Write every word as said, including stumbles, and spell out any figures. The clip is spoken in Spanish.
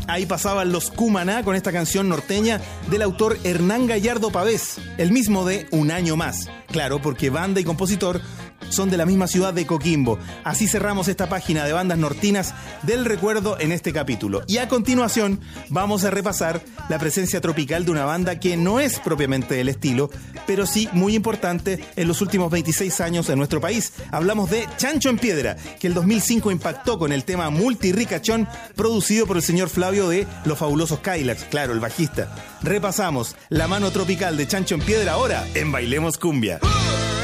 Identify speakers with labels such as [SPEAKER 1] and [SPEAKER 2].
[SPEAKER 1] Ahí pasaban los Cumaná con esta canción norteña del autor Hernán Gallardo Pavés, el mismo de Un Año Más. Claro, porque banda y compositor son de la misma ciudad de Coquimbo. Así cerramos esta página de bandas nortinas del recuerdo en este capítulo. Y a continuación vamos a repasar la presencia tropical de una banda que no es propiamente del estilo, pero sí muy importante en los últimos veintiséis años en nuestro país. Hablamos de Chancho en Piedra, que el dos mil cinco impactó con el tema Multirricachón, producido por el señor Flavio de Los Fabulosos Cadillacs, claro, el bajista. Repasamos la mano tropical de Chancho en Piedra ahora en Bailemos Cumbia.